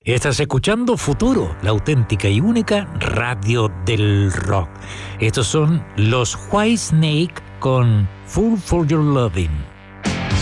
Estás escuchando Futuro, la auténtica y única radio del rock. Estos son los Whitesnake con Fool for Your Loving'.